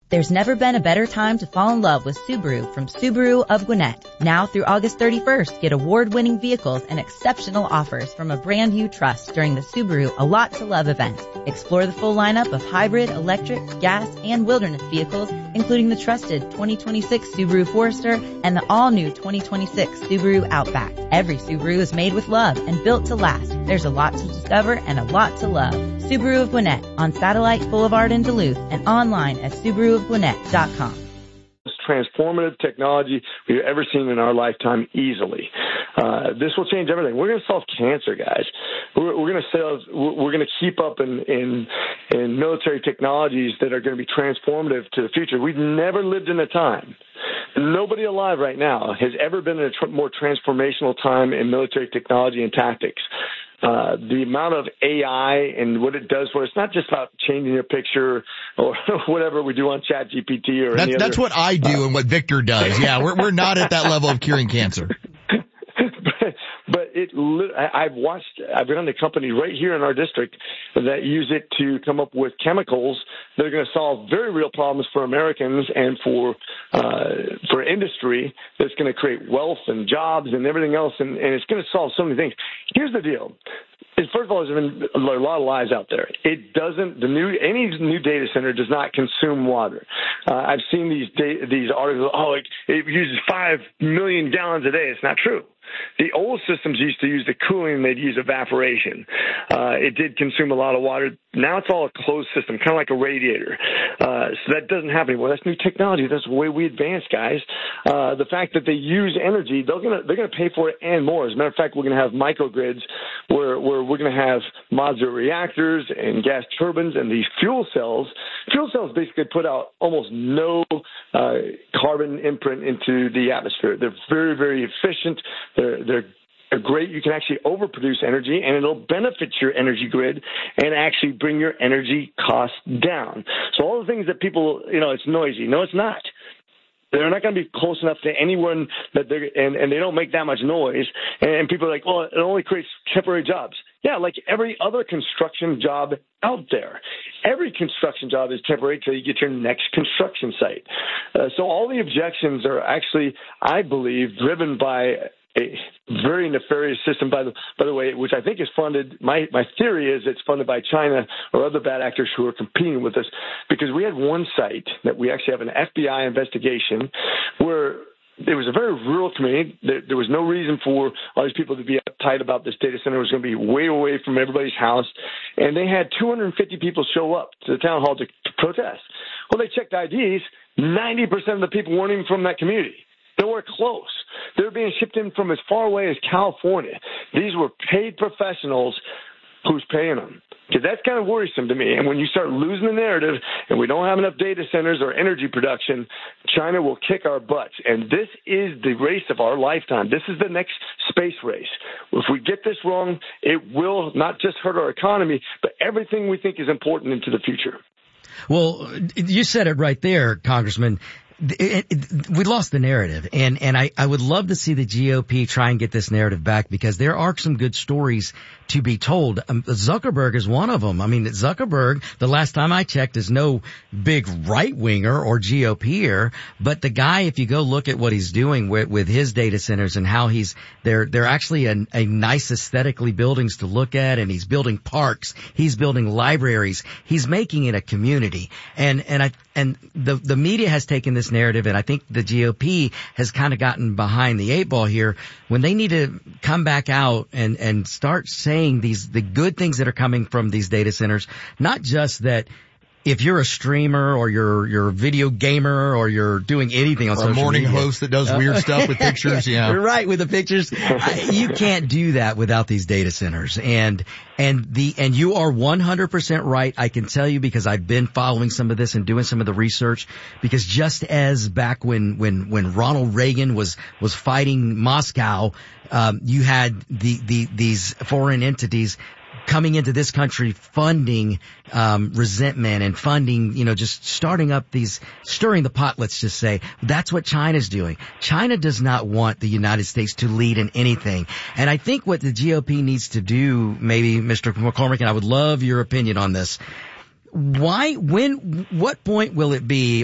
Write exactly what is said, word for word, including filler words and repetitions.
There's never been a better time to fall in love with Subaru from Subaru of Gwinnett. Now through August thirty-first, get award-winning vehicles and exceptional offers from a brand you trust during the Subaru A Lot to Love event. Explore the full lineup of hybrid, electric, gas, and wilderness vehicles, including the trusted twenty twenty-six Subaru Forester and the all-new twenty twenty-six Subaru Outback. Every Subaru is made with love and built to last. There's a lot to discover and a lot to love. Subaru of Gwinnett on Satellite Boulevard in Duluth and online at Subaru of Gwinnett dot com. Transformative technology we've ever seen in our lifetime easily. Uh, this will change everything. We're going to solve cancer, guys. We're, we're going to sell, we're going to keep up in, in, in military technologies that are going to be transformative to the future. We've never lived in a time. Nobody alive right now has ever been in a tr- more transformational time in military technology and tactics. Uh, the amount of A I and what it does for us, not just about changing your picture or whatever we do on Chat G P T or that's, any other. That's what I do uh, and what Victor does. Yeah, we're we're not at that level of curing cancer. but, but it, I've watched, I've run a company right here in our district that use it to come up with chemicals that are going to solve very real problems for Americans and for uh, for industry. That's going to create wealth and jobs and everything else, and, and it's going to solve so many things. Here's the deal. Is first of all, there's been a lot of lies out there. It doesn't, the new, any new data center does not consume water. Uh, I've seen these da- these articles, oh, it, it uses five million gallons a day. It's not true. The old systems used to use the cooling, they'd use evaporation. Uh, it did consume a lot of water. Now it's all a closed system, kind of like a radiator. Uh, so that doesn't happen anymore. That's new technology. That's the way we advance, guys. Uh, the fact that they use energy, they're gonna, they're gonna pay for it and more. As a matter of fact, we're gonna have microgrids where, where we're gonna have modular reactors and gas turbines and these fuel cells. Fuel cells basically put out almost no, uh, carbon imprint into the atmosphere. They're very, very efficient. They're, they're, they're great. You can actually overproduce energy, and it'll benefit your energy grid and actually bring your energy costs down. So all the things that people, you know, it's noisy. No, it's not. They're not going to be close enough to anyone that they're, and, and they don't make that much noise. And, and people are like, well, it only creates temporary jobs. Yeah, like every other construction job out there. Every construction job is temporary until you get your next construction site. Uh, so all the objections are actually, I believe, driven by a very nefarious system, by the by the way, which I think is funded. My my theory is it's funded by China or other bad actors who are competing with us, because we had one site that we actually have an F B I investigation where it was a very rural community. There, there was no reason for all these people to be uptight about this data center. It was going to be way away from everybody's house, and they had two hundred fifty people show up to the town hall to, to protest. Well, they checked I Ds. ninety percent of the people weren't even from that community. Nowhere close. They were being shipped in from as far away as California. These were paid professionals. Who's paying them? Because that's kind of worrisome to me. And when you start losing the narrative and we don't have enough data centers or energy production, China will kick our butts. And this is the race of our lifetime. This is the next space race. If we get this wrong, it will not just hurt our economy, but everything we think is important into the future. Well, you said it right there, Congressman. It, it, we lost the narrative, and and I, I would love to see the G O P try and get this narrative back, because there are some good stories to be told. Um, Zuckerberg is one of them. I mean, Zuckerberg, the last time I checked, is no big right-winger or G O P-er, but the guy, if you go look at what he's doing with, with his data centers and how he's, they're, they're actually a, a nice aesthetically buildings to look at, and he's building parks, he's building libraries, he's making it a community. And, and I, and the, the media has taken this narrative, and I think the G O P has kind of gotten behind the eight ball here when they need to come back out and, and start saying these, the good things that are coming from these data centers, not just that if you're a streamer or you're, you're a video gamer or you're doing anything on or social media. A morning media, host that does uh, weird stuff with pictures, yeah. You're right, with the pictures. You can't do that without these data centers. And, and the, and you are one hundred percent right. I can tell you, because I've been following some of this and doing some of the research, because just as back when, when, when Ronald Reagan was, was fighting Moscow, um, you had the, the, these foreign entities coming into this country funding um resentment and funding, you know, just starting up these, stirring the pot, let's just say. That's what China's doing. China does not want the United States to lead in anything. And I think what the G O P needs to do, maybe, Mister McCormick, and I would love your opinion on this, why, when, what point will it be,